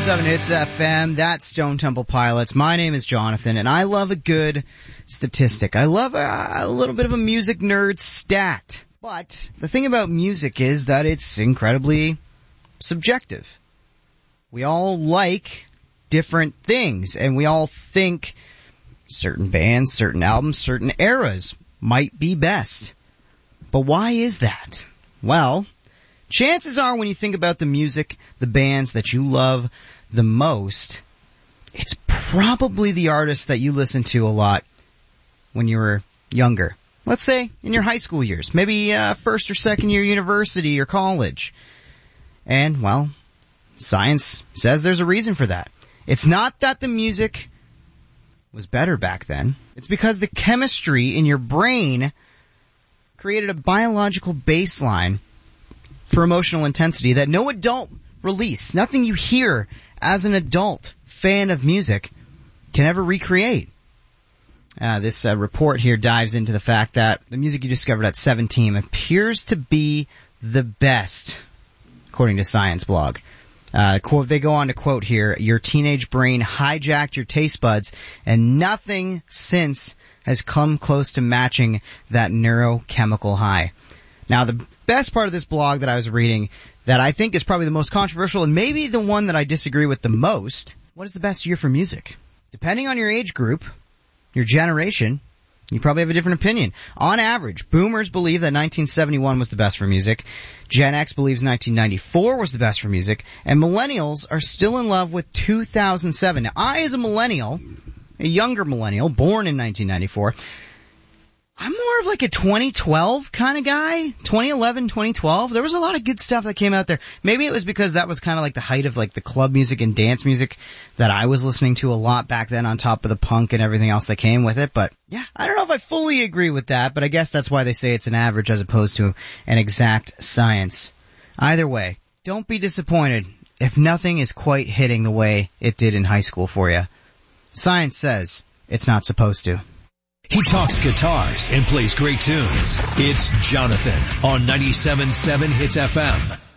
97.7 Hits FM. That's Stone Temple Pilots. My name is Jonathan, and I love a good statistic. I love a little bit of a music nerd stat. But the thing about music is that it's incredibly subjective. We all like different things, and we all think certain bands, certain albums, certain eras might be best. But why is that? Well, chances are when you think about the music, the bands that you love the most, it's probably the artists that you listened to a lot when you were younger. Let's say in your high school years, maybe first or second year university or college. And, well, science says there's a reason for that. It's not that the music was better back then. It's because the chemistry in your brain created a biological baseline for emotional intensity that no adult release, nothing you hear as an adult fan of music can ever recreate. This report here dives into the fact that the music you discovered at 17 appears to be the best, according to Science Blog. They go on to quote here, your teenage brain hijacked your taste buds, and nothing since has come close to matching that neurochemical high. Now, the best part of this blog that I was reading that I think is probably the most controversial and maybe the one that I disagree with the most, what is the best year for music? Depending on your age group, your generation, you probably have a different opinion. On average, boomers believe that 1971 was the best for music, Gen X believes 1994 was the best for music, and millennials are still in love with 2007. Now, I, as a millennial, a younger millennial, born in 1994, I'm more of like a 2012 kind of guy. 2011, 2012. There was a lot of good stuff that came out there. Maybe it was because that was kind of like the height of like the club music and dance music that I was listening to a lot back then, on top of the punk and everything else that came with it. But yeah, I don't know if I fully agree with that, but I guess that's why they say it's an average as opposed to an exact science. Either way, don't be disappointed if nothing is quite hitting the way it did in high school for you. Science says it's not supposed to. He talks guitars and plays great tunes. It's Jonathan on 97.7 Hits FM.